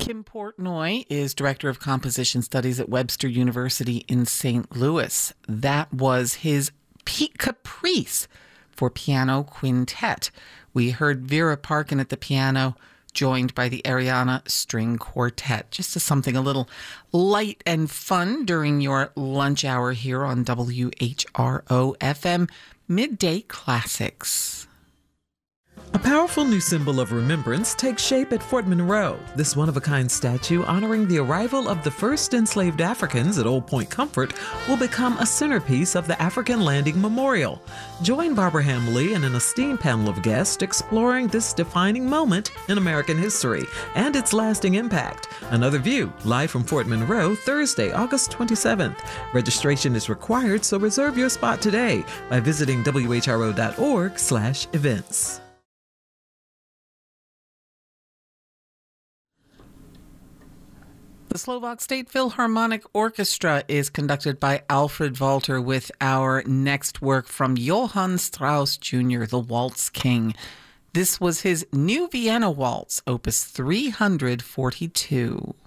Kim Portnoy is Director of Composition Studies at Webster University in St. Louis. That was his Peak Caprice for piano quintet. We heard Vera Parkin at the piano, joined by the Ariana String Quartet. Just as something a little light and fun during your lunch hour here on WHRO FM Midday Classics. A powerful new symbol of remembrance takes shape at Fort Monroe. This one-of-a-kind statue honoring the arrival of the first enslaved Africans at Old Point Comfort will become a centerpiece of the African Landing Memorial. Join Barbara Hamley and an esteemed panel of guests exploring this defining moment in American history and its lasting impact. Another View, live from Fort Monroe, Thursday, August 27th. Registration is required, so reserve your spot today by visiting whro.org/events. The Slovak State Philharmonic Orchestra is conducted by Alfred Walter with our next work from Johann Strauss Jr., the Waltz King. This was his New Vienna Waltz, opus 342.